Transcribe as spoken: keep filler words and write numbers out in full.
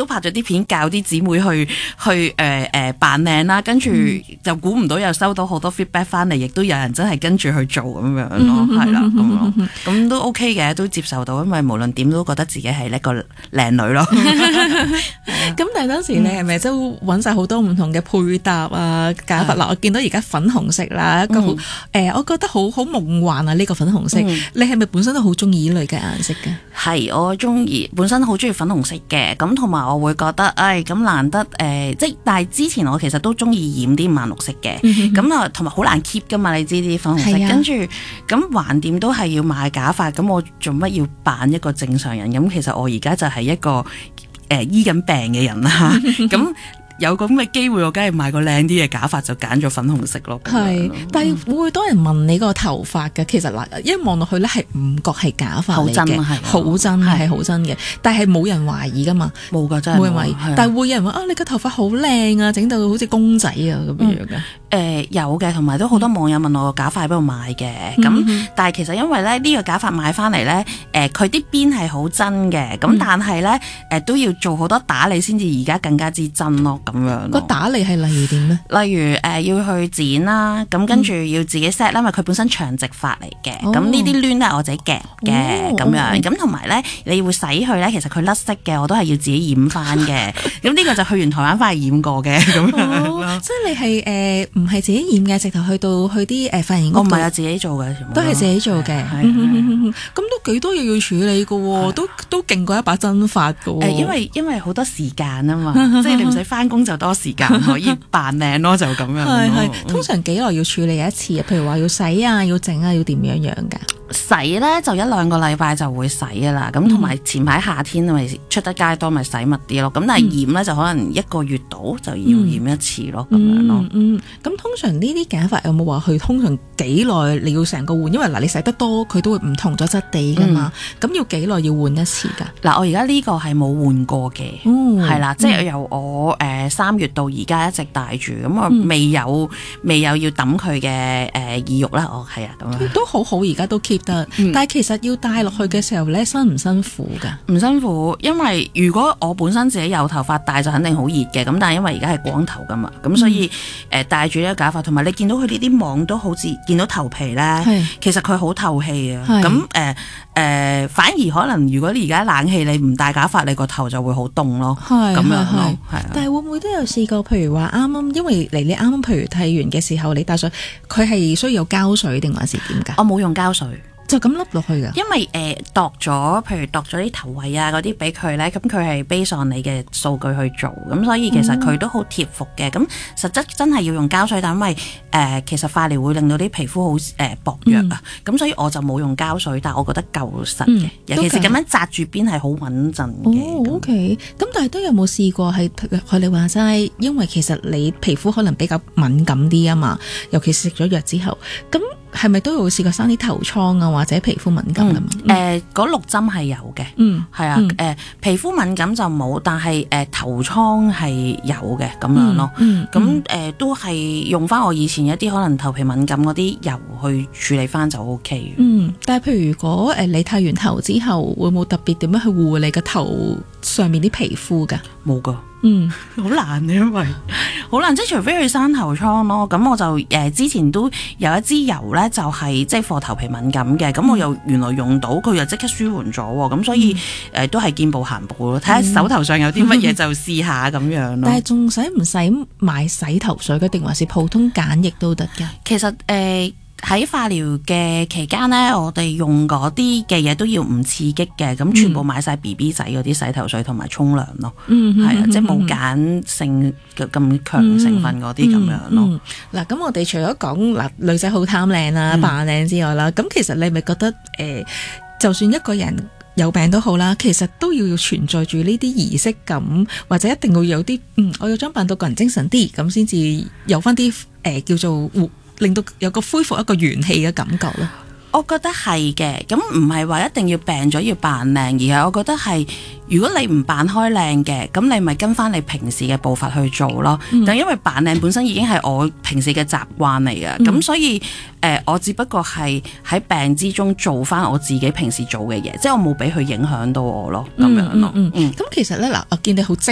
都拍咗啲片教啲姊妹去去誒誒、呃、扮靚啦，跟住就估唔到又收到好多 feedback 翻嚟，亦都有人真係跟住去做咁樣咯，係啦咁咯，咁都 OK 嘅，都接受到，因為無論點都覺得自己係一個靚女咯。 咁但係當時你係咪都揾晒好多唔同嘅配搭啊假髮啦？我見到而家粉紅色啦，一個好誒、呃，我覺得好好夢幻啊！呢、這個粉紅色，嗯、你係咪本身都好中意呢類嘅顏色嘅？ 係，我中意，本身好中意粉紅色嘅，咁同埋我會覺得，唉、哎，咁難得誒、呃，即係但係之前我其實都中意染啲五顏六色嘅，咁啊同埋好難 keep 噶嘛，你知啲粉紅色，啊、跟住咁橫掂都係要買假髮，咁我做乜要扮一個正常人？咁其實我而家就係一個誒、呃、醫緊病嘅人啦，咁。有咁嘅機會，我梗係買個靚啲嘅假髮，就揀咗粉紅色咯。 係，但係會唔會多人問你個頭髮嘅？其實嗱，一望落去咧係唔覺係假髮嚟嘅，好真係好真嘅。但係冇人懷疑噶嘛， 冇噶真係冇人懷疑。 但係會有人話啊，你個頭髮好靚啊，整到好似公仔啊咁樣嘅。誒、 嗯呃、有嘅，同埋都好多網友問我個假髮喺邊度買嘅。咁、嗯、但係其實因為咧呢、呢個假髮買翻嚟咧，誒佢啲邊係好真嘅，咁、嗯、但係咧誒都要做好多打理先至而家更加之真咯。咁樣個打理係例如點咧？ 例如誒、呃、要去剪啦，咁跟住要自己 set 啦，因為佢本身長直髮嚟嘅，咁呢啲攣都係我自己夾嘅咁樣，咁同埋咧你會洗佢咧，其實佢甩色嘅，我都係要自己染翻嘅。咁呢個就去完台灣翻嚟染過嘅咁樣。 哦，即係你係誒唔係自己染嘅，直頭去到去啲誒髮型屋。 我唔係啊，自己做嘅， 都係自己做嘅。咁都幾多嘢要處理嘅，都都勁過一把真髮嘅。 誒，因為因為好多時間啊嘛，即係你唔使翻工就多時間可以扮靚咯，就咁樣。 係係，通常幾耐要處理一次啊？譬如話要洗啊，要整啊，要點樣樣噶？ 洗咧就一兩個禮拜就會洗噶啦，咁同埋前排夏天咪出得街多，咪洗密啲咯。咁但係染咧就可能一個月度就要染一次咯，咁、嗯、樣咯。嗯，咁、 嗯、通常呢啲假髮有冇話去通常幾耐你要成個換？因為嗱你洗得多，佢都會唔同咗質地噶嘛。咁、嗯、要幾耐要換一次噶？嗱，我而家呢個係冇換過嘅，係、嗯、啦，即係由我誒三、呃、月到而家一直戴住，咁我未有、嗯、未有要抌佢嘅誒意欲啦。我係啊，咁樣都好好，而家都 keep 得。嗯、但係其實要戴落去嘅時候咧，辛唔辛苦噶？ 唔辛苦，因為如果我本身自己有頭髮戴就肯定好熱嘅，咁但係因為而家係光頭噶嘛，咁、嗯、所以誒戴住呢個假髮，同埋你見到佢呢啲網都好似見到頭皮咧，其實佢好透氣啊。咁誒誒，反而可能如果你而家冷氣你唔戴假髮，你個頭就會好凍咯。咁樣咯，係啊。 但係會唔會都有試過？譬如話啱啱，因為嚟你啱啱，譬如剃完嘅時候你戴上，佢係需要有膠水定還是點噶？ 我冇用膠水。 就咁笠落去噶， 因為誒度咗，譬如度咗啲頭圍啊嗰啲俾佢咧，咁佢係 base on你嘅數據去做，咁所以其實佢都好貼服嘅。咁、嗯、實質真係要用膠水，但因為誒、呃、其實化療會令到啲皮膚好誒、呃、薄弱啊，咁、嗯、所以我就冇用膠水，但係我覺得夠實嘅、嗯，尤其是咁樣紮住邊係好穩陣嘅。 哦 OK，咁但係都有冇試過係佢哋話齋，因為其實你皮膚可能比較敏感啲啊嘛，尤其是食咗藥之後咁。係咪都有試過生啲頭瘡啊，或者皮膚敏感咁？誒、 嗯，嗰、呃、六針係有嘅，嗯，係啊，誒、嗯呃，皮膚敏感就冇，但係誒、呃、頭瘡係有嘅咁樣咯。嗯，咁、嗯、誒、呃、都係用翻我以前一啲可能頭皮敏感嗰啲油去處理翻就 O K。 嗯，但係譬如如果誒你剃完頭之後，會冇特別點樣去護你個頭上面啲皮膚噶？ 冇噶。嗯，好難嘅，因為好難，即係除非佢生頭瘡咯。咁我就誒、呃、之前都有一支油咧，就係、是、即係防頭皮敏感嘅。咁、嗯、我又原來用到，佢又即刻舒緩咗。咁所以誒、嗯呃、都係見步行步咯，睇下手頭上有啲乜嘢就試下咁樣咯。 但係仲使唔使買洗頭水嘅，定還是普通鹼液都得㗎？ 其實誒。呃喺化療嘅期間咧，我哋用嗰啲嘅嘢都要唔刺激嘅，咁全部買晒 B B 仔嗰啲洗頭水同埋沖涼咯，係、嗯、啊、嗯，即係冇鹼性咁強成分嗰啲咁樣咯。嗱、嗯，咁、 嗯、我哋除咗講嗱女仔好貪靚啦、扮靚之外啦，咁、嗯、其實你咪覺得誒、呃，就算一個人有病都好啦，其實都要存在住呢啲儀式感，或者一定會有啲嗯，我要裝扮到個人精神啲，咁先至有翻啲誒叫做活。令到有個恢復一個元氣嘅感覺咯， 我覺得係嘅。咁唔係話一定要病咗要扮靚，而係我覺得係如果你唔扮開靚嘅，咁你咪跟翻你平時嘅步伐去做咯。但、嗯、因為扮靚本身已經係我平時嘅習慣嚟嘅，咁、嗯、所以誒、呃、我只不過係喺病之中做翻我自己平時做嘅嘢，即係我冇俾佢影響到我咯，咁樣咯。嗯嗯，咁、 嗯嗯、其實咧嗱，我見你好精